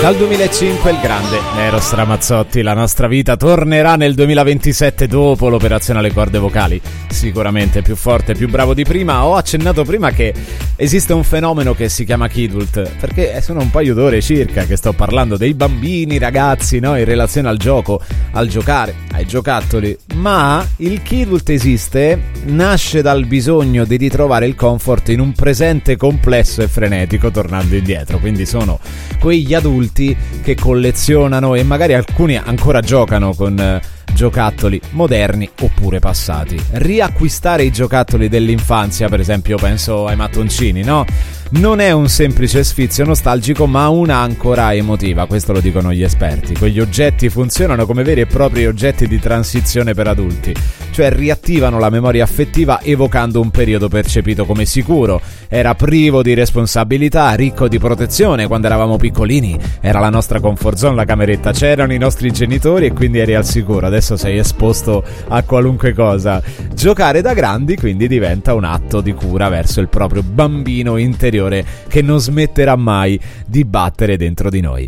Dal 2005 il grande Eros Ramazzotti. La nostra vita tornerà nel 2027 dopo l'operazione alle corde vocali, sicuramente più forte, più bravo di prima. Ho accennato prima che esiste un fenomeno che si chiama Kidult, perché sono un paio d'ore circa che sto parlando dei bambini, ragazzi, no? In relazione al gioco, al giocare, ai giocattoli. Ma il Kidult esiste, nasce dal bisogno di ritrovare il comfort in un presente complesso e frenetico tornando indietro. Quindi sono quegli adulti che collezionano e magari alcuni ancora giocano con giocattoli moderni oppure passati. Riacquistare i giocattoli dell'infanzia, per esempio, penso ai mattoncini, no? Non è un semplice sfizio nostalgico, ma un'ancora emotiva, questo lo dicono gli esperti. Quegli oggetti funzionano come veri e propri oggetti di transizione per adulti, cioè riattivano la memoria affettiva evocando un periodo percepito come sicuro. Era privo di responsabilità, ricco di protezione. Quando eravamo piccolini era la nostra comfort zone, la cameretta, c'erano i nostri genitori e quindi eri al sicuro. Adesso sei esposto a qualunque cosa. Giocare da grandi quindi diventa un atto di cura verso il proprio bambino interiore che non smetterà mai di battere dentro di noi.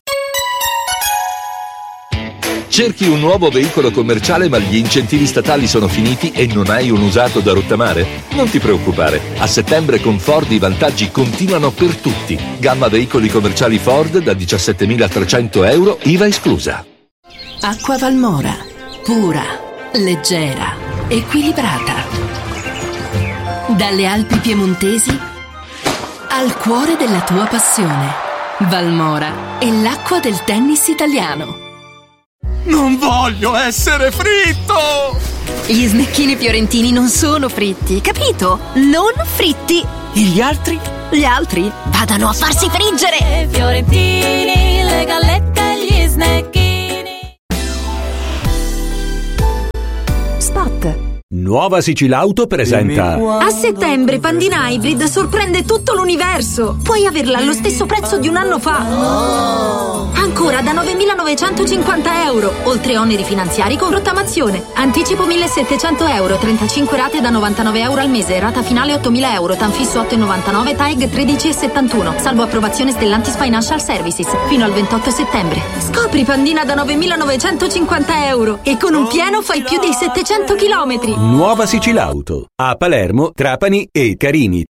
Cerchi un nuovo veicolo commerciale ma gli incentivi statali sono finiti e non hai un usato da rottamare? Non ti preoccupare, a settembre con Ford i vantaggi continuano per tutti. Gamma veicoli commerciali Ford da 17.300 euro, IVA esclusa. Acqua Valmora, pura, leggera, equilibrata. Dalle Alpi piemontesi al cuore della tua passione. Valmora è l'acqua del tennis italiano. Non voglio essere fritto! Gli snecchini fiorentini non sono fritti, capito? Non fritti! E gli altri? Gli altri vadano a farsi friggere! Fiorentini, le gallette e gli snecchini. Spot. Nuova Sicilauto presenta. A settembre Pandina Hybrid sorprende tutto l'universo. Puoi averla allo stesso prezzo di un anno fa. Ancora da 9.950 euro, oltre oneri finanziari con rottamazione. Anticipo 1.700 euro, 35 rate da 99 euro al mese, rata finale 8.000 euro, tanfisso 8,99, TAEG 13,71, salvo approvazione Stellantis Financial Services, fino al 28 settembre. Scopri Pandina da 9.950 euro e con un pieno fai più di 700 chilometri. Nuova Sicilauto a Palermo, Trapani e Carini.